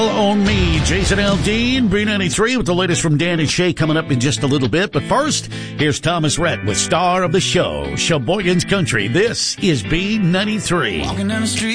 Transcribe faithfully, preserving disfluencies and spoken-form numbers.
On me, Jason Aldean, B ninety-three with the latest from Dan and Shay coming up in just a little bit. But first, here's Thomas Rhett with star of the show, Sheboygan's Country. This is B ninety-three. Walking down the street.